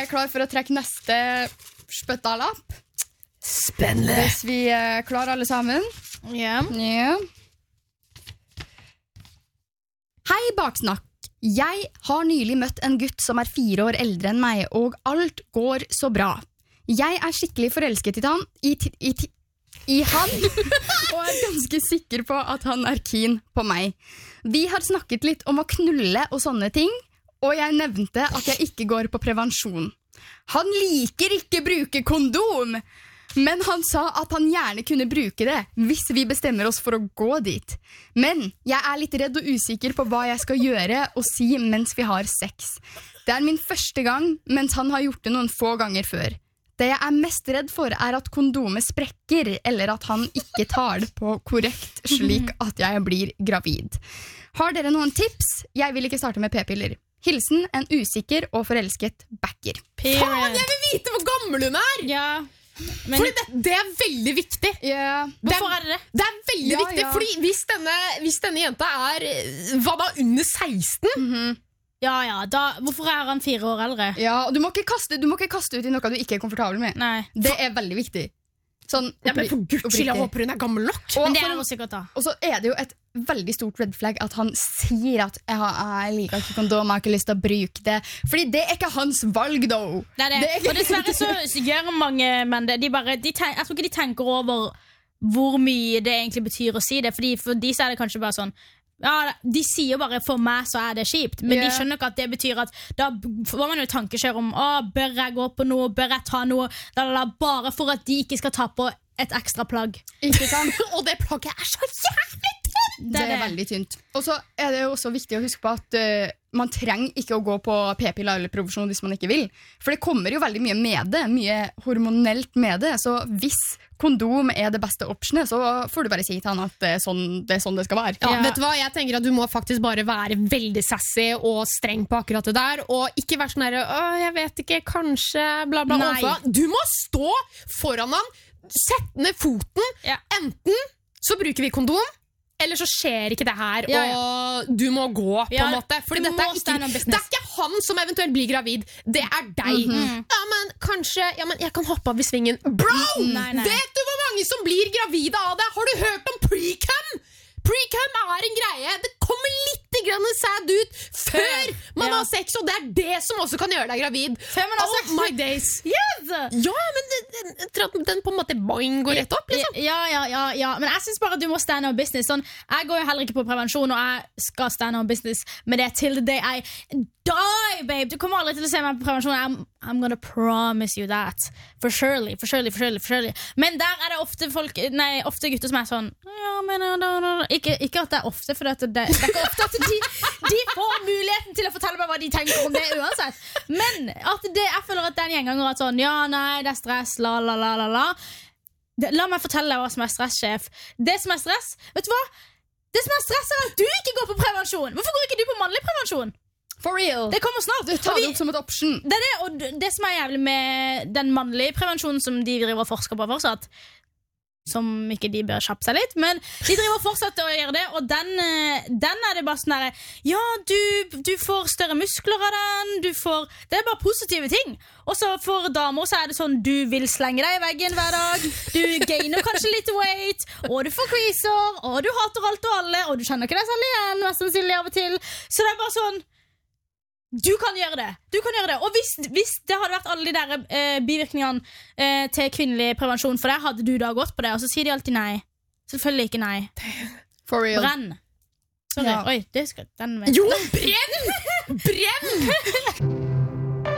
klar for å trekke neste spøttalapp. Spennende. Hvis vi er klar alle sammen. Ja. Hei, Baksnakk. Jeg har nylig møtt en gutt som er 4 år eldre enn meg, og alt går så bra. Jeg er skikkelig forelsket i han, i han, og er ganske sikker på at han er keen på meg. Vi har snakket litt om å knulle og sånne ting, og jeg nevnte at jeg ikke går på prevensjon. Han liker ikke bruke kondom, men han sa at han gjerne kunne bruke det hvis vi bestemmer oss for å gå dit. Men jeg er litt redd og usikker på hva jeg skal gjøre og si mens vi har sex. Det er min første gang, mens han har gjort det noen få ganger før. Det jeg er mest redd for er at kondomet sprekker, eller at han ikke tar det på korrekt slik at jeg blir gravid. Har dere noen tips? Jeg vil ikke starte med p-piller. Hilsen en usikker og forelsket backer. Faen, jeg vil vite hvor gammel hun er! Ja. Men Fordi det er veldig viktig. hvorfor er det? Det er veldig viktig, fordi hvis denne jenta er hva da, under 16? Hvorfor er han 4 år eldre? Ja, og du må ikke kaste ut i noe du ikke er komfortabel med. Nei. Det er veldig viktig. Sånn, Men for Guds skyld, jeg håper hun er gammel nok. Men det er noe sikkert da. Og så er det jo et veldig stort red flag at han sier at jeg liker ikke kondom, jeg har ikke lyst til å bruke det. Fordi det er ikke hans valg, da. Det er det. Og dessverre så gjør mange menn det. Jeg tror ikke de tenker over hvor mye det egentlig betyr å si det. Fordi for de så er det kanskje bare sånn, de sier bare for meg så er det kjipt. Men de skjønner ikke at det betyr at da får man jo tankekjør om bør jeg gå på noe, bør jeg ta noe, bare for at de ikke skal ta på et ekstra plagg. Ikke sant? Og det plagget er så jævlig tynt! Det er veldig tynt. Og så er det jo også viktig å huske på at man trenger ikke å gå på p-piller eller prevensjon hvis man ikke vil. For det kommer jo veldig mye med det, mye hormonelt med det. Så hvis kondom er det beste optionet, så får du bare si til han at det er sånn det skal være. Ja, vet du hva? Jeg tenker at du må faktisk bare være veldig sassy og streng på akkurat det der, og ikke være sånn der, jeg vet ikke, kanskje, bla bla bla. Du må stå foran han, sette ned foten, enten så bruker vi kondom, eller så skjer ikke det her, og du må gå på en måte. Fordi det er ikke han som eventuelt blir gravid, det er deg. Ja, men kanskje, jeg kan hoppe av i svingen. Bro! Vet du hvor mange som blir gravide av det? Har du hørt om pre-cum? Pre-cum er en greie. Det kommer litt grann sæd ut før man har sex, og det er det som også kan gjøre deg gravid. Før man har sex. My days. Yes! Ja, men den på en måte boing går rett opp, liksom. Ja. Men jeg synes bare at du må stand on business. Sånn, jeg går jo heller ikke på prevensjon, og jeg skal stand on business med det til det I die, babe. Du kommer aldri til å se meg på prevensjon. I'm gonna promise you that. For surely. Men der er det ofte gutter som er sånn, ikke at det er ofte, for det er ikke ofte at de får muligheten til å fortelle meg hva de tenker om det uansett. Men at jeg føler at det er en gjenganger at sånn, det er stress, la. La meg fortelle deg hva som er stress, sjef. Det som er stress, vet du hva? Det som er stress er at du ikke går på prevensjon. Hvorfor går ikke du på mannlig prevensjon? For real. Det kommer snart. Du tar det opp som et option. Det er det, og det som er jævlig med den mannlige prevensjonen som de driver og forsker på fortsatt, som ikke de bør kjappe seg litt, men de driver fortsatt å gjøre det, og den er det bare sånn der, du får større muskler av den, det er bare positive ting. Og så for damer så er det sånn, du vil slenge deg i veggen hver dag, du gainer kanskje litt weight, og du får kviser, og du hater alt og alle, og du kjenner ikke deg selv igjen, mest sannsynlig av og til. Så det er bare sånn, du kan gjøre det. Og hvis det hadde vært alle de der bivirkningene til kvinnelig prevensjon, for der hadde du da gått på det, og så sier de alltid nei. Selvfølgelig ikke nei. For real. Brenn. Sorry, oi, det skal den med. Jo, brenn!